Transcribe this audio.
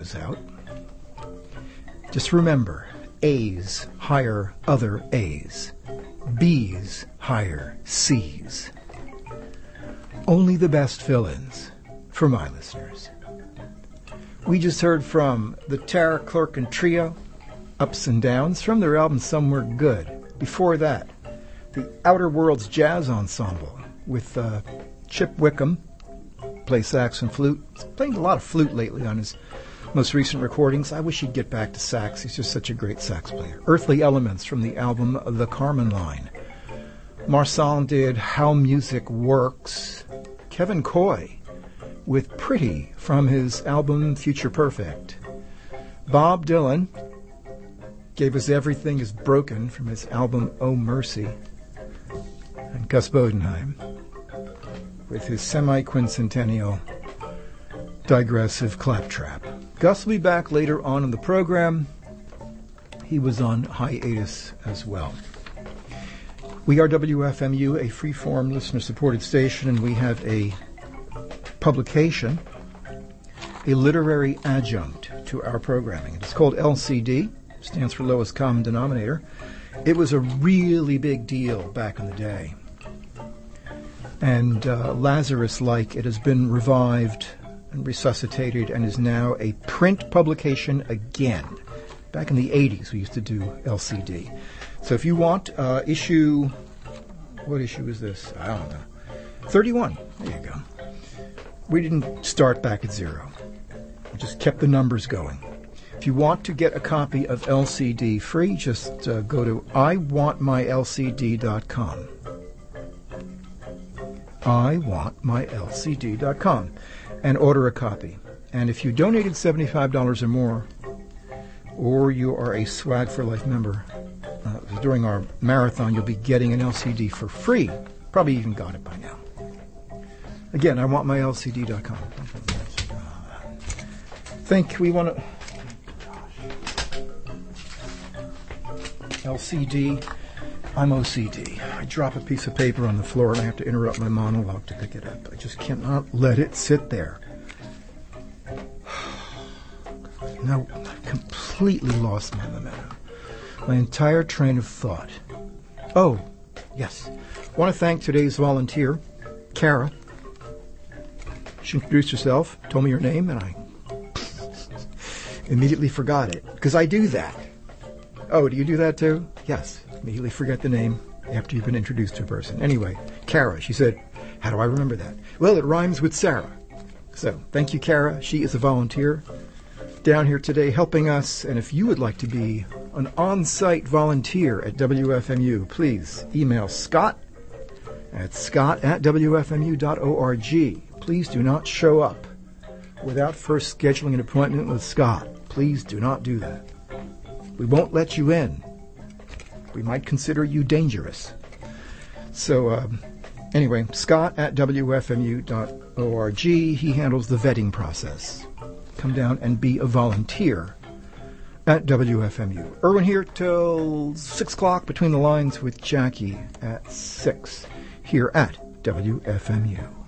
is out. Just remember, A's hire other A's. B's hire C's. Only the best fill-ins for my listeners. We just heard from the Tara Clerkin Trio, Ups and Downs, from their album Somewhere Good. Before that, the Outer Worlds Jazz Ensemble with Chip Wickham, plays sax and flute. He's playing a lot of flute lately on his most recent recordings. I wish he'd get back to sax. He's just such a great sax player. Earthly Elements from the album The Carmen Line. Marsan did How Music Works. Kevin Coy with Pretty from his album Future Perfect. Bob Dylan gave us Everything Is Broken from his album Oh Mercy. And Gus Bodenheim with his semi-quincentennial digressive claptrap. Gus will be back later on in the program. He was on hiatus as well. We are WFMU, a free-form listener-supported station, and we have a publication, a literary adjunct to our programming. It's called LCD, stands for Lowest Common Denominator. It was a really big deal back in the day. And Lazarus-like, it has been revived and resuscitated and is now a print publication again. Back in the 80s, we used to do LCD. So if you want issue, what issue is this? I don't know. 31. There you go. We didn't start back at 0. We just kept the numbers going. If you want to get a copy of LCD free, just go to iwantmylcd.com. iwantmylcd.com and order a copy. And if you donated $75 or more, or you are a Swag for Life member, during our marathon, you'll be getting an LCD for free. Probably even got it by now. Again, iwantmylcd.com. Think we want to... LCD, I'm OCD. I drop a piece of paper on the floor and I have to interrupt my monologue to pick it up. I just cannot let it sit there. Now, I've completely lost my momentum. My entire train of thought. Oh, yes. I want to thank today's volunteer, Kara. She introduced herself, told me her name, and I immediately forgot it. Because I do that. Oh, do you do that too? Yes. Immediately forget the name after you've been introduced to a person. Anyway, Kara, she said, how do I remember that? Well, it rhymes with Sarah. So, thank you, Kara. She is a volunteer down here today helping us. And if you would like to be an on-site volunteer at WFMU, please email Scott at scott@wfmu.org. Please do not show up without first scheduling an appointment with Scott. Please do not do that. We won't let you in. We might consider you dangerous. So, anyway, Scott@wfmu.org. He handles the vetting process. Come down and be a volunteer at WFMU. Erwin here till 6 o'clock between the lines with Jackie at 6 here at WFMU.